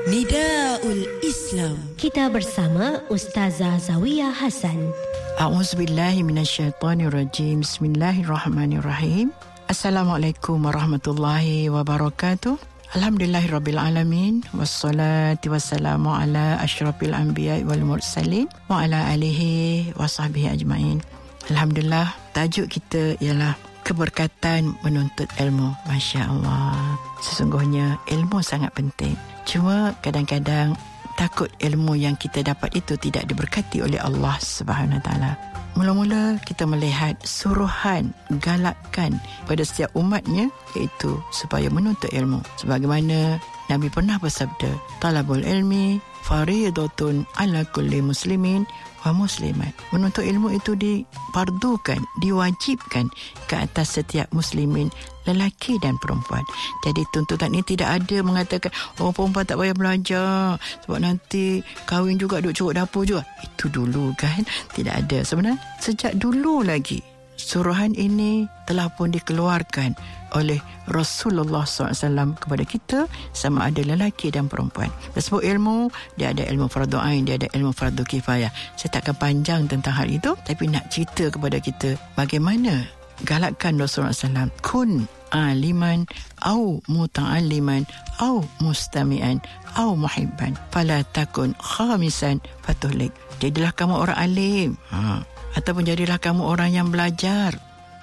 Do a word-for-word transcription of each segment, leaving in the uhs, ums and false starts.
Nidaul Islam. Kita bersama Ustazah Zawiyah Hasan. A'udzubillahi minasyaitonirrajim. Bismillahirrahmanirrahim. Assalamualaikum warahmatullahi wabarakatuh. Alhamdulillahirabbil alamin wassalatu wassalamu ala asyrafil anbiya'i wal mursalin wa ala alihi wasahbihi ajmain. Alhamdulillah, tajuk kita ialah keberkatan menuntut ilmu. Masya-Allah. Sesungguhnya ilmu sangat penting. Cuma kadang-kadang takut ilmu yang kita dapat itu tidak diberkati oleh Allah Subhanahu Wa Taala. Mula-mula kita melihat suruhan, galakkan pada setiap umatnya, iaitu supaya menuntut ilmu. Sebagaimana Nabi pernah bersabda, talabul ilmi faridatun ala kulli muslimin wa muslimat. Menuntut ilmu itu dipardukan, diwajibkan ke atas setiap muslimin, lelaki dan perempuan. Jadi tuntutan ini tidak ada mengatakan, oh perempuan tak payah belajar sebab nanti kahwin juga duk curut dapur juga. Itu dulu kan, tidak ada. Sebenarnya sejak dulu lagi suruhan ini telah pun dikeluarkan oleh Rasulullah sallallahu alaihi wasallam kepada kita, sama ada lelaki dan perempuan. Tersebut ilmu, dia ada ilmu fardu ain, dia ada ilmu fardu kifayah. Saya takkan panjang tentang hal itu, tapi nak cerita kepada kita bagaimana galakkan Rasulullah sallallahu alaihi wasallam, kun aliman au muta'alliman au mustami'an au muhibban fala takun khamisan fatuhlik. Jadilah kamu orang alim, ha. Ataupun jadilah kamu orang yang belajar,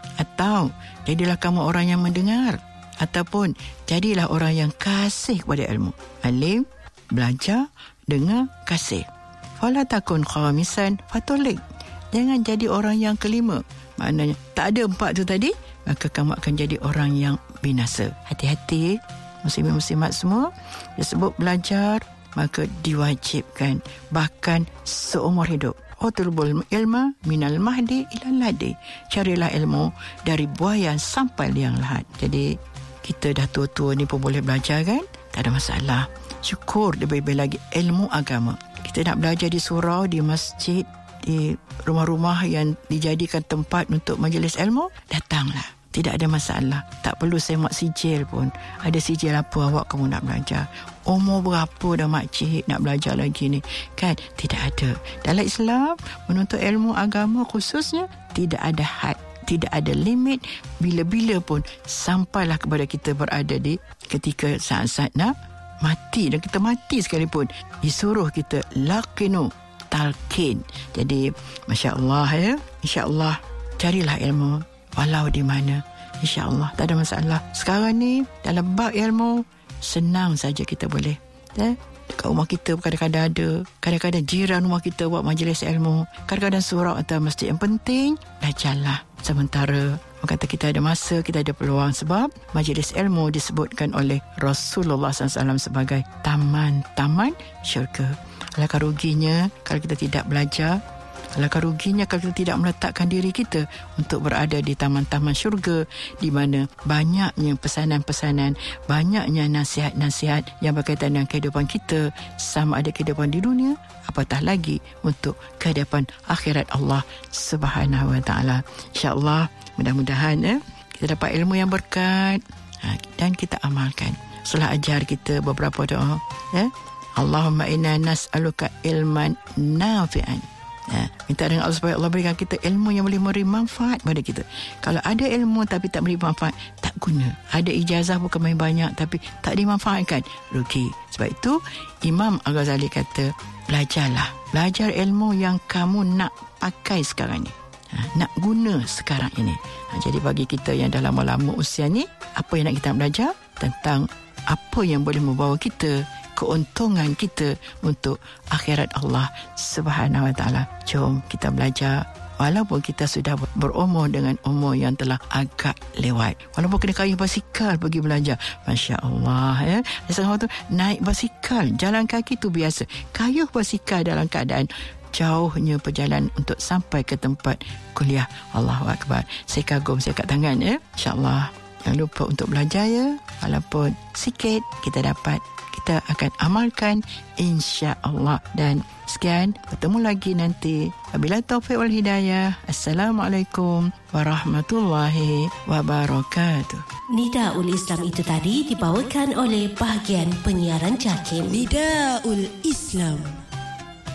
atau jadilah kamu orang yang mendengar, ataupun jadilah orang yang kasih kepada ilmu. Alim, belajar, dengar, kasih. Fala takun khamisan fatulik. Jangan jadi orang yang kelima. Maknanya tak ada empat tu tadi, maka kamu akan jadi orang yang binasa. Hati-hati muslimin-muslimat semua. Disebut belajar, maka diwajibkan bahkan seumur hidup. Utlubul ilma minal mahdi ilal ladi. Carilah ilmu dari buayan sampai liang lahat. Jadi kita dah tua-tua ni pun boleh belajar kan? Tak ada masalah. Syukur lebih-lebih lagi ilmu agama. Kita nak belajar di surau, di masjid, di rumah-rumah yang dijadikan tempat untuk majlis ilmu, datanglah. Tidak ada masalah. Tak perlu semak sijil pun. Ada sijil apa awak kamu nak belajar? Umur berapa dah makcik nak belajar lagi ni? Kan? Tidak ada. Dalam Islam, menuntut ilmu agama khususnya, tidak ada had, tidak ada limit. Bila-bila pun sampailah kepada kita berada di ketika saat-saat nak mati. Dan kita mati sekalipun, disuruh kita laqinu, talqin. Jadi, Masya Allah ya. Insya Allah, carilah ilmu. Walau di mana, insya-Allah tak ada masalah. Sekarang ni dalam bab ilmu, senang saja kita boleh. Eh? Dekat rumah kita kadang-kadang ada, kadang-kadang jiran rumah kita buat majlis ilmu, kadang-kadang surau atau masjid. Yang penting belajarlah sementara. Orang kata kita ada masa, kita ada peluang, sebab majlis ilmu disebutkan oleh Rasulullah sallallahu alaihi wasallam sebagai taman-taman syurga. Alangkah ruginya kalau kita tidak belajar. Alangkah ruginya kalau kita tidak meletakkan diri kita untuk berada di taman-taman syurga, di mana banyaknya pesanan-pesanan, banyaknya nasihat-nasihat yang berkaitan dengan kehidupan kita, sama ada kehidupan di dunia, apatah lagi untuk kehidupan akhirat Allah Subhanahu Wa Taala. InsyaAllah, mudah-mudahan eh, kita dapat ilmu yang berkat, ha, dan kita amalkan. Setelah ajar kita beberapa doa, eh? Allahumma inna nas'aluka ilman nafi'an. Ha, minta dengan Allah supaya Allah berikan kita ilmu yang boleh memberi manfaat pada kita. Kalau ada ilmu tapi tak beri manfaat, tak guna. Ada ijazah bukan main banyak tapi tak dimanfaatkan, rugi. Sebab itu Imam Al-Ghazali kata, belajarlah. Belajar ilmu yang kamu nak pakai sekarang ni, ha, nak guna sekarang ini. Ha, jadi bagi kita yang dah lama-lama usia ni, apa yang nak kita belajar tentang apa yang boleh membawa kita, keuntungan kita untuk akhirat Allah Subhanahu Wa Taala. Jom kita belajar, walaupun kita sudah berumur dengan umur yang telah agak lewat. Walaupun kena kayuh basikal pergi belajar, Masya Allah ya. Setengah tu naik basikal, jalan kaki tu biasa. Kayuh basikal dalam keadaan jauhnya perjalanan untuk sampai ke tempat kuliah. Allahu Akbar. Saya kagum, saya kat tangan ya. InsyaAllah Jangan lupa untuk belajar ya. Walaupun sikit kita dapat, kita akan amalkan insya-Allah. Dan sekian, bertemu lagi nanti. Wabillahi taufiq wal hidayah. Assalamualaikum warahmatullahi wabarakatuh. Nidaul Islam itu tadi dibawakan oleh bahagian penyiaran JAKIM. Nidaul Islam.